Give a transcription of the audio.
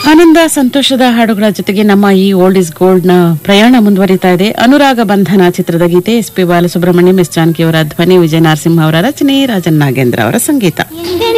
ಆನಂದ ಸಂತೋಷದ ಹಾಡುಗಳ ಜೊತೆಗೆ ನಮ್ಮ ಈ ಓಲ್ಡ್ ಇಸ್ ಗೋಲ್ಡ್ ನ ಪ್ರಯಾಣ ಮುಂದುವರಿತಾ ಇದೆ. ಅನುರಾಗ ಬಂಧನ ಚಿತ್ರದ ಗೀತೆ S P Balasubrahmanyam, S Janaki ಅವರ ಧ್ವನಿ, ವಿಜಯ ನರಸಿಂಹ ಅವರ ರಚನೆ, ರಾಜನ್ ನಾಗೇಂದ್ರ ಅವರ ಸಂಗೀತ.